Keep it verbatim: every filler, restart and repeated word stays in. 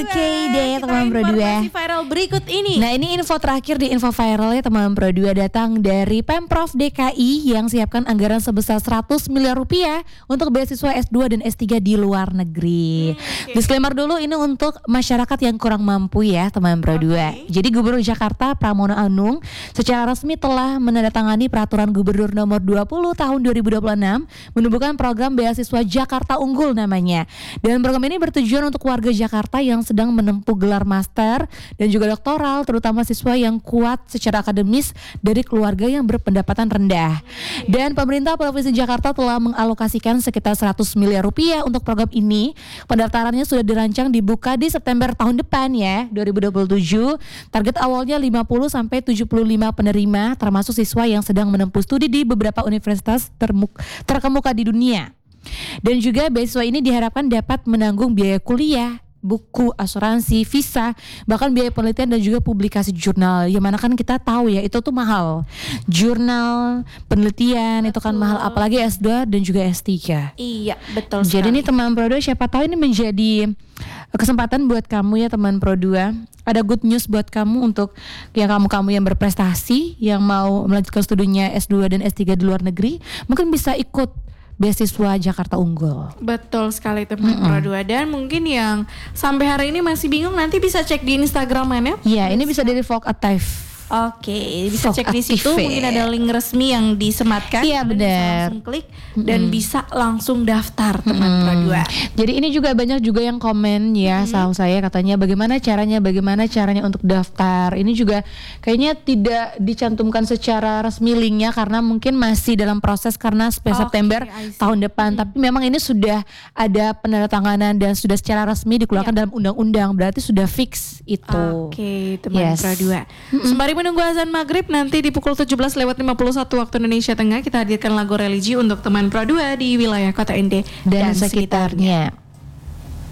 Oke deh teman Pro dua. Informasi viral berikut ini. Nah ini info terakhir di info viralnya teman Pro dua datang dari Pemprov D K I yang siapkan anggaran sebesar seratus miliar rupiah untuk beasiswa S dua dan S tiga di luar negeri. Hmm, okay. Disclaimer dulu, ini untuk masyarakat yang kurang mampu ya teman Pro dua. Okay. Jadi Gubernur Jakarta Pramono Anung secara resmi telah menandatangani peraturan Gubernur nomor dua puluh tahun dua ribu dua puluh enam menumbuhkan program beasiswa Jakarta Unggul namanya. Dan program ini bertujuan untuk warga Jakarta yang sedang menempuh gelar master dan juga doktoral, terutama siswa yang kuat secara akademis dari keluarga yang berpendapatan rendah. Dan pemerintah Provinsi Jakarta telah mengalokasikan sekitar seratus miliar rupiah untuk program ini. Pendaftarannya sudah dirancang dibuka di September tahun depan ya, dua ribu dua puluh tujuh. Target awalnya lima puluh sampai tujuh puluh lima penerima, termasuk siswa yang sedang menempuh studi di beberapa universitas termuk- terkemuka di dunia. Dan juga beasiswa ini diharapkan dapat menanggung biaya kuliah, buku, asuransi, visa, bahkan biaya penelitian dan juga publikasi jurnal. Yang mana kan kita tahu ya itu tuh mahal. Jurnal, penelitian betul. Itu kan mahal, apalagi S dua dan juga S tiga. Iya, betul sekali. Jadi ini teman Pro dua, siapa tahu ini menjadi kesempatan buat kamu ya teman Pro dua. Ada good news buat kamu untuk yang kamu-kamu yang berprestasi, yang mau melanjutkan studinya S dua dan S tiga di luar negeri, mungkin bisa ikut beasiswa Jakarta Unggul. Betul sekali teman Pro dua. Dan mungkin yang sampai hari ini masih bingung, nanti bisa cek di Instagram-nya. Iya, ini bisa dari Vogue Active. Oke, bisa Vogue cek di situ. Active. Mungkin ada link resmi yang disematkan. Iya benar. Langsung klik dan mm-hmm. bisa langsung daftar teman mm-hmm. Pro dua. Jadi ini juga banyak juga yang komen ya mm-hmm. sama saya, katanya bagaimana caranya, bagaimana caranya untuk daftar. Ini juga kayaknya tidak dicantumkan secara resmi linknya karena mungkin masih dalam proses karena okay, September tahun depan. Mm-hmm. Tapi memang ini sudah ada penandatanganan dan sudah secara resmi dikeluarkan yeah. dalam undang-undang. Berarti sudah fix itu. Oke, okay, teman yes. Pro dua. Mm-hmm. Sembari menunggu azan maghrib nanti di pukul tujuh belas lewat lima puluh satu waktu Indonesia Tengah, kita hadirkan lagu religi untuk teman Pro dua di wilayah Kota Ende dan, dan sekitarnya.